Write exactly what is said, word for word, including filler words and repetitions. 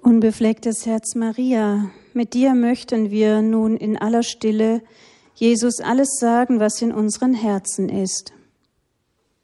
Unbeflecktes Herz Maria, mit dir möchten wir nun in aller Stille Jesus alles sagen, was in unseren Herzen ist.